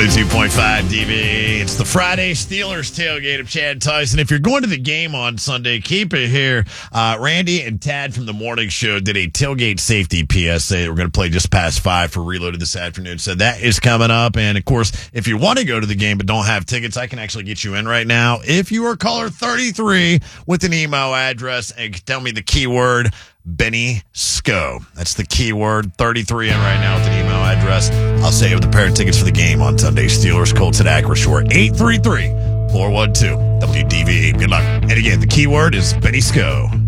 102.5 DB. It's the Friday Steelers tailgate of Chad Tyson. If you're going to the game on Sunday, keep it here. Randy and Tad from the morning show did a tailgate safety PSA. We're going to play just past 5 for Reloaded this afternoon. So that is coming up. And, of course, if you want to go to the game but don't have tickets, I can actually get you in right now. If you are caller 33 with an email address and tell me the keyword Benny Sco. That's the keyword. 33 in right now with an email address. I'll save the pair of tickets for the game on Sunday. Steelers, Colts at Acrisure. 833-412-WDV. Good luck. And again, the keyword is Benny Sco.